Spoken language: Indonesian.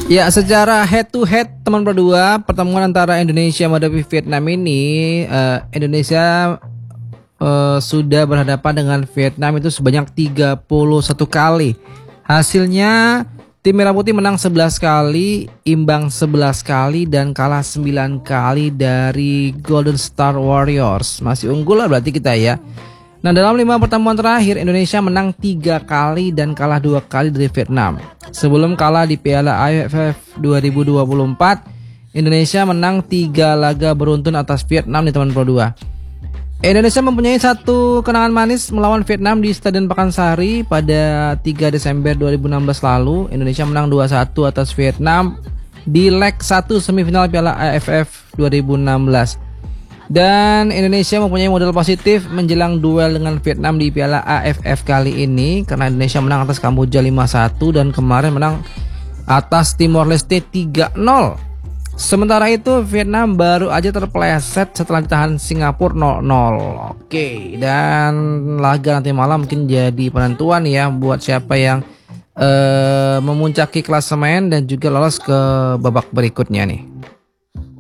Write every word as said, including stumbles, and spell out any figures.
Ya, secara head to head teman berdua, pertemuan antara Indonesia menghadapi Vietnam ini, uh, Indonesia uh, sudah berhadapan dengan Vietnam itu sebanyak tiga puluh satu kali. Hasilnya tim Merah Putih menang sebelas kali, imbang sebelas kali, dan kalah sembilan kali dari Golden Star Warriors. Masih unggul lah berarti kita ya. Nah, dalam lima pertemuan terakhir Indonesia menang tiga kali dan kalah dua kali dari Vietnam. Sebelum kalah di Piala A F F dua ribu dua puluh empat, Indonesia menang tiga laga beruntun atas Vietnam di teman Pro dua. Indonesia mempunyai satu kenangan manis melawan Vietnam di Stadion Pakansari pada tiga Desember dua ribu enam belas lalu. Indonesia menang dua satu atas Vietnam di leg satu semifinal Piala A F F dua ribu enam belas. Dan Indonesia mempunyai modal positif menjelang duel dengan Vietnam di Piala A F F kali ini, karena Indonesia menang atas Kamboja lima satu dan kemarin menang atas Timor Leste tiga nol. Sementara itu Vietnam baru aja terpeleset setelah ditahan Singapura nol nol. Oke, dan laga nanti malam mungkin jadi penentuan ya buat siapa yang uh, memuncaki klasemen dan juga lolos ke babak berikutnya nih.